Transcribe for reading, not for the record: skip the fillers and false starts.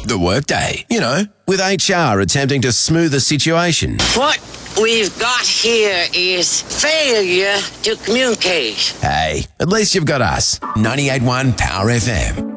the workday. You know, with HR attempting to smooth the situation. What we've got here is failure to communicate. Hey, at least you've got us. 98.1 Power FM.